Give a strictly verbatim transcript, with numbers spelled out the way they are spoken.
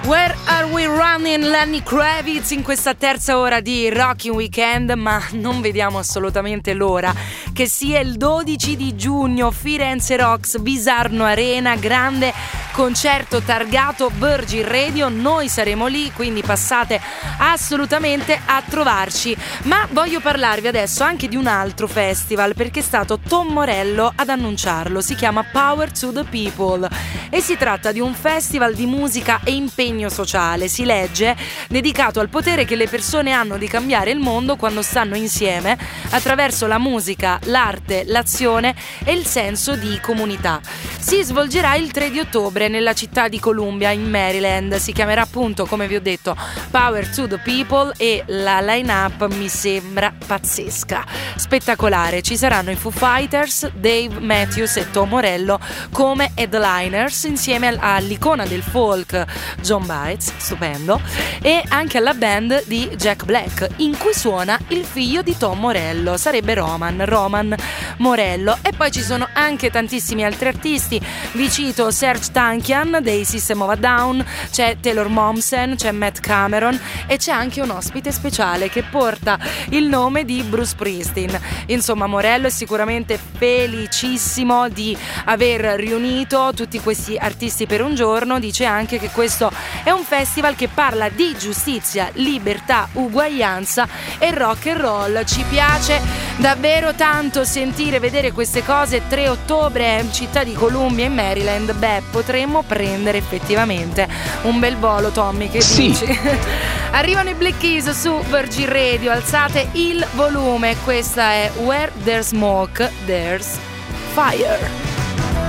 Where Are We Running? Lenny Kravitz in questa terza ora di Rocking Weekend, ma non vediamo assolutamente l'ora che sia il dodici di giugno, Firenze Rocks, Visarno Arena, grande concerto targato Virgin Radio. Noi saremo lì, quindi passate assolutamente a trovarci. Ma voglio parlarvi adesso anche di un altro festival, perché è stato Tom Morello ad annunciarlo. Si chiama Power to the People e si tratta di un festival di musica e impegno sociale, si legge, dedicato al potere che le persone hanno di cambiare il mondo quando stanno insieme attraverso la musica, l'arte, l'azione e il senso di comunità. Si svolgerà il tre di ottobre nella città di Columbia in Maryland. Si chiamerà appunto, come vi ho detto, Power to the People e la line-up mi sembra pazzesca, spettacolare. Ci saranno i Foo Fighters, Dave Matthews e Tom Morello come headliners insieme all'icona del folk John Baez, stupendo, e anche alla band di Jack Black, in cui suona il figlio di Tom Morello, sarebbe Roman, Roman Morello. E poi ci sono anche tantissimi altri artisti, vi cito Serge Tankian dei System of a Down, c'è Taylor Momsen, c'è Matt Cameron e c'è anche un ospite speciale che porta il nome di Bruce Springsteen. Insomma, Morello è sicuramente felicissimo di aver riunito tutti questi artisti per un giorno. Dice anche che questo è un festival che parla di giustizia, libertà, uguaglianza e rock and roll. Ci piace davvero tanto sentire, vedere queste cose. Tre ottobre, città di Columbia in Maryland. Beh, potremmo prendere effettivamente un bel volo, Tommy, che sì. dici? Arrivano i Black Keys su Virgin Radio, alzate il volume. Questa è Where There's Smoke, There's Fire.